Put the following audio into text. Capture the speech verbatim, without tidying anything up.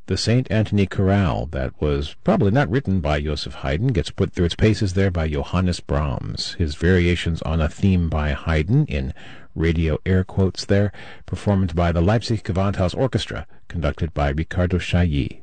The Saint Anthony Chorale, that was probably not written by Joseph Haydn, gets put through its paces there by Johannes Brahms. His variations on a theme by Haydn, in radio air quotes there, performed by the Leipzig Gewandhaus Orchestra, conducted by Riccardo Chailly.